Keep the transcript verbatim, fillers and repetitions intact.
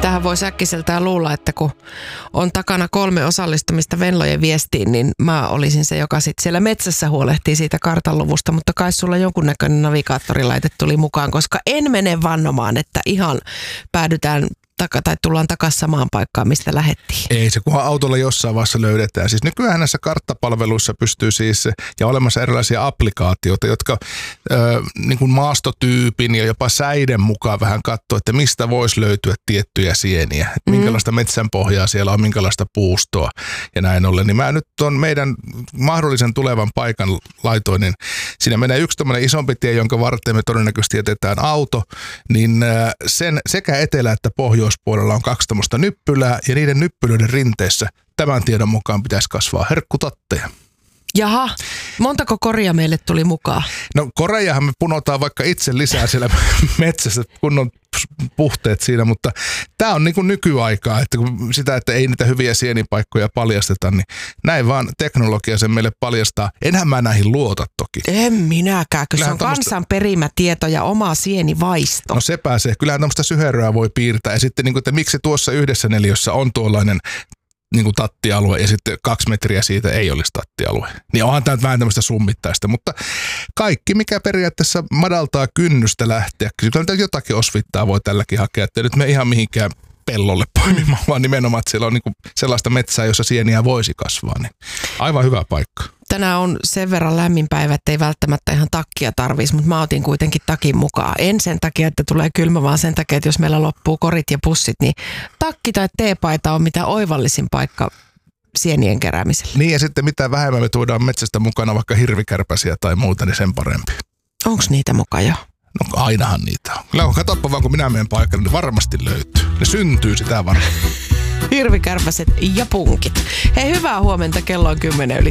Sitähän voi äkkiseltään luulla, että kun on takana kolme osallistumista Venlojen viestiin, niin mä olisin se, joka sitten siellä metsässä huolehtii siitä kartanluvusta, mutta kai sulla jonkunnäköinen navigaattorilaite tuli mukaan, koska en mene vannomaan, että ihan päädytään taka, tai tullaan takaisin samaan paikkaan, mistä lähdettiin. Ei se, kunhan autolla jossain vaiheessa löydetään. Siis nykyään näissä karttapalveluissa pystyy siis, ja olemassa erilaisia applikaatioita, jotka ö, niin kuin maastotyypin ja jopa säiden mukaan vähän katsoo, että mistä voisi löytyä tiettyjä sieniä. Että minkälaista metsänpohjaa siellä on, minkälaista puustoa ja näin ollen. Niin mä nyt on meidän mahdollisen tulevan paikan laitoin, niin siinä menee yksi tämmöinen isompi tie, jonka varten me todennäköisesti jätetään auto, niin sen sekä etelä- että pohjoispuolella on kaksi tämmöistä nyppylää, ja niiden nyppylöiden rinteessä tämän tiedon mukaan pitäisi kasvaa herkkutatteja. Jaha, montako koria meille tuli mukaan? No korejahan me punotaan vaikka itse lisää siellä metsässä, kun on puhteet siinä, mutta tämä on niin kuin nykyaikaa, että kun sitä, että ei niitä hyviä sienipaikkoja paljasteta, niin näin vaan teknologia sen meille paljastaa. Enhän mä näihin luota toki. En minäkään, kun se on tommosta kansan perimä tieto ja oma sienivaisto. No se pääsee. Kyllähän tämmöistä syheröä voi piirtää. Ja sitten, niin kuin, että miksi tuossa yhdessä neliössä on tuollainen niin kuin tattialue ja sitten kaksi metriä siitä ei olisi tattialue. Niin onhan tämä vähän tämmöistä summittaista, mutta kaikki mikä periaatteessa madaltaa kynnystä lähteä. Kyllä jotakin osvittaa voi tälläkin hakea, että nyt me ihan mihinkään pellolle poimimaan, vaan nimenomaan, että siellä on niin kuin sellaista metsää, jossa sieniä voisi kasvaa. Niin aivan hyvä paikka. Tänään on sen verran lämmin päivä, että ei välttämättä ihan takkia tarvitsisi, mutta mä otin kuitenkin takin mukaan. En sen takia, että tulee kylmä, vaan sen takia, että jos meillä loppuu korit ja pussit, niin takki tai teepaita on mitä oivallisin paikka sienien keräämiselle. Niin ja sitten mitä vähemmän me tuodaan metsästä mukana vaikka hirvikärpäsiä tai muuta, niin sen parempi. Onko niitä mukaan jo? No ainahan niitä on. Kyllä katsoppa vaan, kun minä menen paikalle, niin varmasti löytyy. Ne syntyy sitä varmaan. Hirvikärpäset ja punkit. Hei, hyvää huomenta, kello on kymmenen yli